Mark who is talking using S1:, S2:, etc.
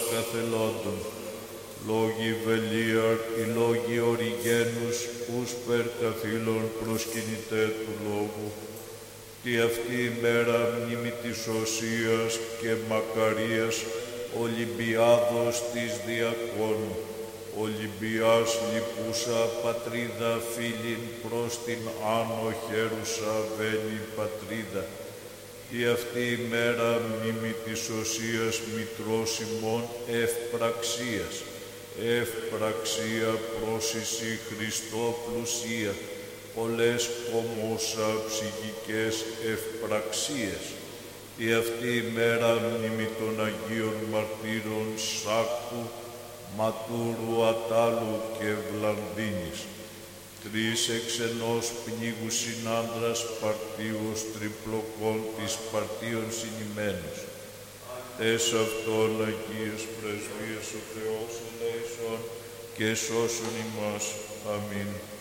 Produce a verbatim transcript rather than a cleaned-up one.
S1: καθελόντων. Λόγοι βελίαρ, οι λόγοι οριγένους, ους περ καθήλων προσκυνητέ του λόγου. Τι αυτή η μέρα μνήμη της Οσίας και Μακαρίας, Ολυμπιάδος της Διακόνου. Ολυμπιάς λυπούσα πατρίδα φίλην προς την άνω χέρουσα βαίνει πατρίδα. Η αυτή η μέρα μνήμη της Οσίας μητρός ημών ευπραξίας. Ευπραξία πρόσιση Χριστό πλουσία. Πολλές κομμόσα ψυχικές ευπραξίες. Η αυτή η μέρα μνήμη των Αγίων Μαρτύρων Σάκου, Ματούρου, Ατάλου και Βλανδίνης. Τρεις εξ ενός πνίγου συνάντρας Παρτίος τριπλοκών της Παρτίων συνημένος. Τες αυτόν Αγίες πρεσβείες ο Θεός ελέησον και σώσον ημάς. Αμήν.